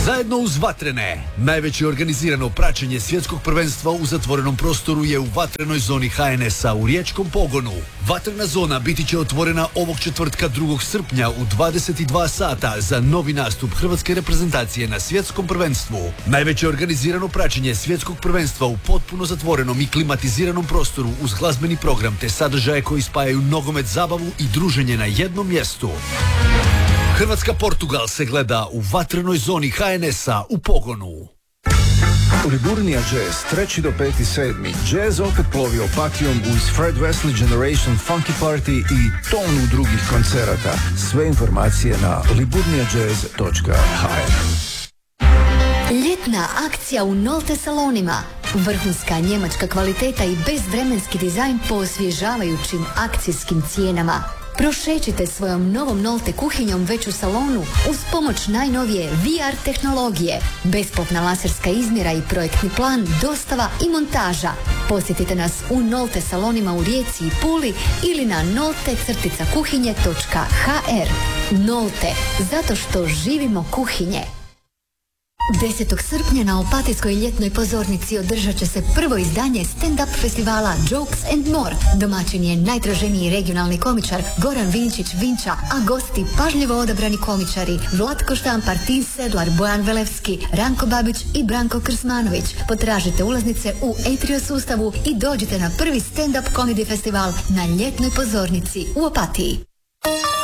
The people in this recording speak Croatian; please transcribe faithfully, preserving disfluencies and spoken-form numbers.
Zajedno uz Vatrene, najveće organizirano praćenje svjetskog prvenstva u zatvorenom prostoru je u Vatrenoj zoni ha en es-a u Riječkom Pogonu. Vatrena zona biti će otvorena ovog četvrtka drugog srpnja u dvadeset dva sata za novi nastup hrvatske reprezentacije na svjetskom prvenstvu. Najveće organizirano praćenje svjetskog prvenstva u potpuno zatvorenom i klimatiziranom prostoru uz glazbeni program te sadržaje koji spajaju nogomet, zabavu i druženje na jednom mjestu. Hrvatska-Portugal se gleda u Vatrenoj zoni ha en es-a u Pogonu. Liburnija Jazz, treći do peti sedmi. Jazz opet plovi Opatijom uz Fred Wesley Generation Funky Party i tonu drugih koncerata. Sve informacije na liburnija jazz točka ha er. Ljetna akcija u Nolte salonima. Vrhunska njemačka kvaliteta i bezvremenski dizajn po osvježavajućim akcijskim cijenama. Prošećite svojom novom Nolte kuhinjom već u salonu uz pomoć najnovije ve er tehnologije, besplatna laserska izmjera i projektni plan, dostava i montaža. Posjetite nas u Nolte salonima u Rijeci i Puli ili na nolte kuhinje točka ha er. Nolte, zato što živimo kuhinje. desetog srpnja na Opatijskoj ljetnoj pozornici održat će se prvo izdanje stand-up festivala Jokes and More. Domaćin je najtraženiji regionalni komičar Goran Vinčić Vinča, a gosti pažljivo odabrani komičari Vlatko Štampar, Tin Sedlar, Bojan Velevski, Ranko Babić i Branko Krsmanović. Potražite ulaznice u Atrio sustavu i dođite na prvi stand-up comedy festival na ljetnoj pozornici u Opatiji.